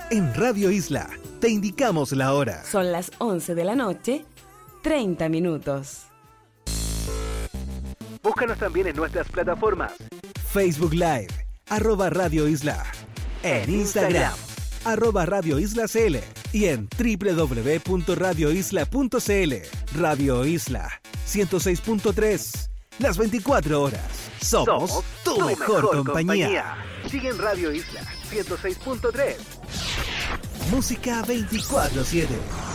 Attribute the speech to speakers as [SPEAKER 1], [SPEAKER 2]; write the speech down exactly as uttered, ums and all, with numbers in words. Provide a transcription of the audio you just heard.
[SPEAKER 1] En Radio Isla te indicamos la hora.
[SPEAKER 2] Son las once de la noche, treinta minutos.
[SPEAKER 1] Búscanos también en nuestras plataformas. Facebook Live, arroba Radio Isla. En Instagram, arroba Radio Isla C L. Y en doble u doble u doble u punto radio isla punto c l. Radio Isla, ciento seis punto tres. Las veinticuatro horas. Somos, Somos tu, tu mejor, mejor compañía. compañía. Sigue en Radio Isla, ciento seis punto tres. Música veinticuatro siete.